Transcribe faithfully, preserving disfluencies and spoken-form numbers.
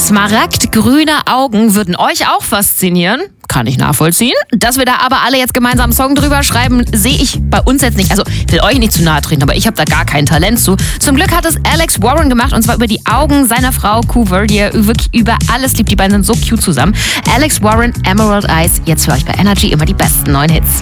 Smaragdgrüne Augen würden euch auch faszinieren. Kann ich nachvollziehen. Dass wir da aber alle jetzt gemeinsam einen Song drüber schreiben, sehe ich bei uns jetzt nicht. Also, ich will euch nicht zu nahe treten, aber ich habe da gar kein Talent zu. Zum Glück hat es Alex Warren gemacht, und zwar über die Augen seiner Frau Coover, die er wirklich über alles liebt. Die beiden sind so cute zusammen. Alex Warren, Emerald Eyes, jetzt für euch bei Energy immer die besten neuen Hits.